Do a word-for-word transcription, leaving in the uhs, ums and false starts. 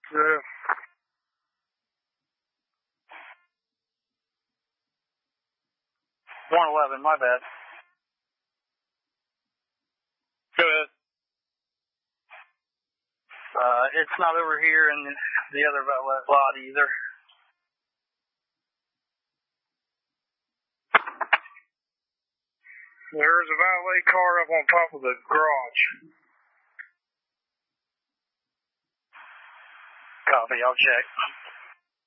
Yeah. one eleven, my bad. Go ahead. Uh, it's not over here in the other lot either. There's a valet car up on top of the garage. Copy, I'll check.